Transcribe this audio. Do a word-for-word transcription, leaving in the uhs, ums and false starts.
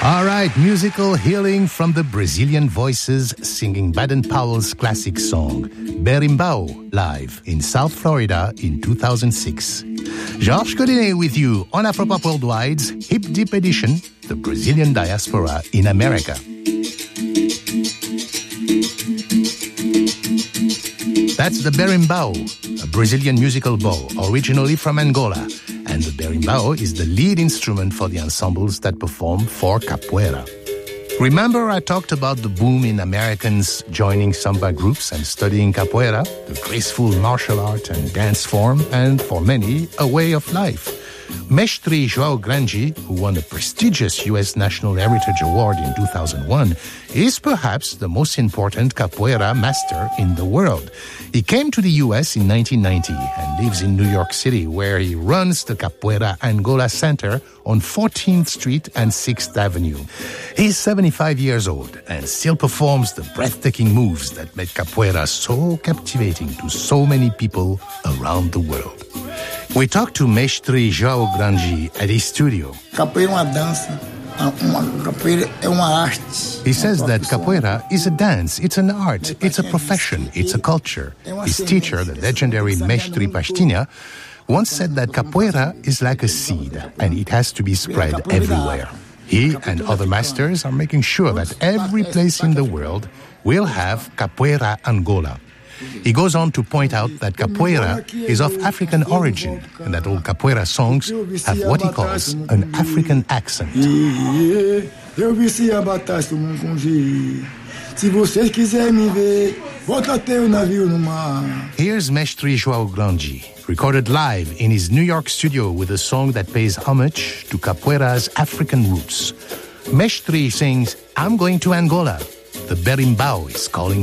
All right, musical healing from the Brazilian voices singing Baden-Powell's classic song, Berimbau, live in South Florida in two thousand six. Georges Collinet with you on Afropop Worldwide's Hip Deep Edition, the Brazilian diaspora in America. That's the berimbau, a Brazilian musical bow, originally from Angola. And the berimbau is the lead instrument for the ensembles that perform for capoeira. Remember I talked about the boom in Americans joining samba groups and studying capoeira, the graceful martial art and dance form, and for many, a way of life. Mestre João Grande, who won a prestigious U S National Heritage Award in two thousand one, is perhaps the most important capoeira master in the world. He came to the U S in nineteen ninety and lives in New York City, where he runs the Capoeira Angola Center on fourteenth Street and sixth Avenue. He's seventy-five years old and still performs the breathtaking moves that made capoeira so captivating to so many people around the world. We talked to Mestre João Grande at his studio. Capoeira é uma dança. Capoeira é uma arte. He says that capoeira is a dance, it's an art, it's a profession, it's a culture. His teacher, the legendary Mestre Pastinha, once said that capoeira is like a seed and it has to be spread everywhere. He and other masters are making sure that every place in the world will have Capoeira Angola. He goes on to point out that capoeira is of African origin and that all capoeira songs have what he calls an African accent. Here's Mestre João Grande, recorded live in his New York studio with a song that pays homage to capoeira's African roots. Mestre sings, "I'm going to Angola." The berimbau is calling